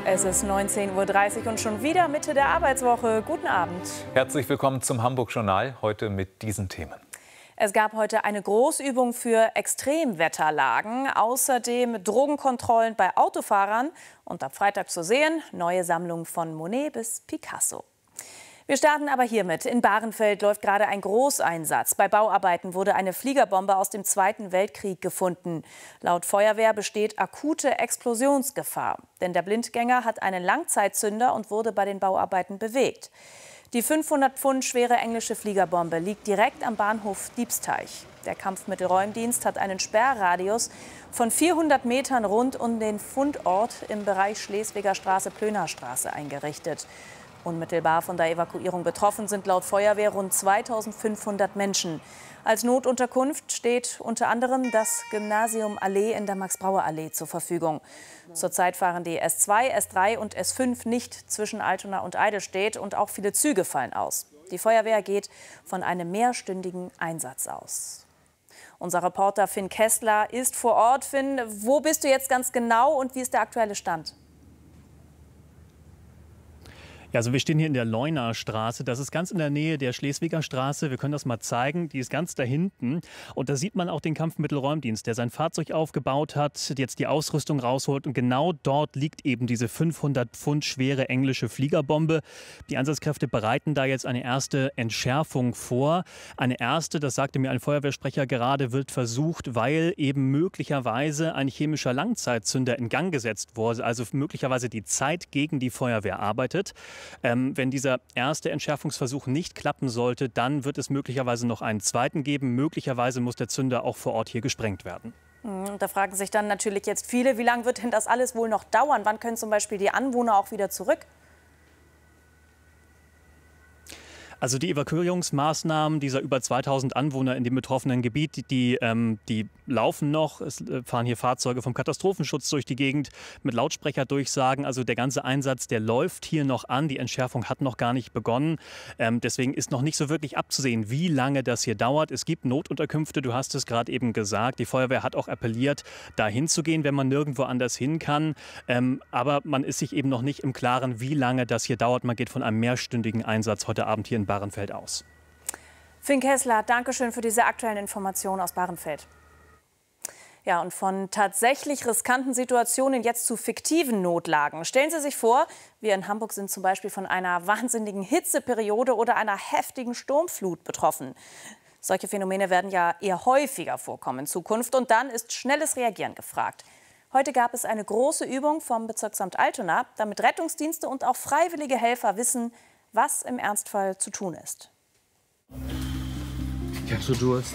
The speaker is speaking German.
Es ist 19:30 Uhr und schon wieder Mitte der Arbeitswoche. Guten Abend. Herzlich willkommen zum Hamburg-Journal, heute mit diesen Themen. Es gab heute eine Großübung für Extremwetterlagen, außerdem Drogenkontrollen bei Autofahrern und ab Freitag zu sehen, neue Sammlung von Monet bis Picasso. Wir starten aber hiermit. In Bahrenfeld läuft gerade ein Großeinsatz. Bei Bauarbeiten wurde eine Fliegerbombe aus dem Zweiten Weltkrieg gefunden. Laut Feuerwehr besteht akute Explosionsgefahr. Denn der Blindgänger hat einen Langzeitzünder und wurde bei den Bauarbeiten bewegt. Die 500 Pfund schwere englische Fliegerbombe liegt direkt am Bahnhof Diebsteich. Der Kampfmittelräumdienst hat einen Sperrradius von 400 Metern rund um den Fundort im Bereich Schleswiger Straße-Plöner-Straße eingerichtet. Unmittelbar von der Evakuierung betroffen sind laut Feuerwehr rund 2500 Menschen. Als Notunterkunft steht unter anderem das Gymnasium Allee in der Max-Brauer-Allee zur Verfügung. Zurzeit fahren die S2, S3 und S5 nicht zwischen Altona und Eidelstedt und auch viele Züge fallen aus. Die Feuerwehr geht von einem mehrstündigen Einsatz aus. Unser Reporter Finn Kessler ist vor Ort. Finn, wo bist du jetzt ganz genau und wie ist der aktuelle Stand? Ja, also wir stehen hier in der Leunaer Straße. Das ist ganz in der Nähe der Schleswiger Straße. Wir können das mal zeigen. Die ist ganz da hinten. Und da sieht man auch den Kampfmittelräumdienst, der sein Fahrzeug aufgebaut hat, jetzt die Ausrüstung rausholt. Und genau dort liegt eben diese 500 Pfund schwere englische Fliegerbombe. Die Einsatzkräfte bereiten da jetzt eine erste Entschärfung vor. Eine erste, das sagte mir ein Feuerwehrsprecher gerade, wird versucht, weil eben möglicherweise ein chemischer Langzeitzünder in Gang gesetzt wurde. Also möglicherweise die Zeit gegen die Feuerwehr arbeitet. Wenn dieser erste Entschärfungsversuch nicht klappen sollte, dann wird es möglicherweise noch einen zweiten geben. Möglicherweise muss der Zünder auch vor Ort hier gesprengt werden. Da fragen sich dann natürlich jetzt viele, wie lange wird denn das alles wohl noch dauern? Wann können zum Beispiel die Anwohner auch wieder zurück? Also die Evakuierungsmaßnahmen dieser über 2000 Anwohner in dem betroffenen Gebiet, die laufen noch. Es fahren hier Fahrzeuge vom Katastrophenschutz durch die Gegend mit Lautsprecherdurchsagen. Also der ganze Einsatz, der läuft hier noch an. Die Entschärfung hat noch gar nicht begonnen. Deswegen ist noch nicht so wirklich abzusehen, wie lange das hier dauert. Es gibt Notunterkünfte, du hast es gerade eben gesagt. Die Feuerwehr hat auch appelliert, da hinzugehen, wenn man nirgendwo anders hin kann. Aber man ist sich eben noch nicht im Klaren, wie lange das hier dauert. Man geht von einem mehrstündigen Einsatz heute Abend hier in Bahrenfeld aus. Finn Kessler, danke schön für diese aktuellen Informationen aus Bahrenfeld. Ja, und von tatsächlich riskanten Situationen jetzt zu fiktiven Notlagen. Stellen Sie sich vor, wir in Hamburg sind zum Beispiel von einer wahnsinnigen Hitzeperiode oder einer heftigen Sturmflut betroffen. Solche Phänomene werden ja eher häufiger vorkommen in Zukunft und dann ist schnelles Reagieren gefragt. Heute gab es eine große Übung vom Bezirksamt Altona, damit Rettungsdienste und auch freiwillige Helfer wissen, was im Ernstfall zu tun ist. Ich hab so Durst.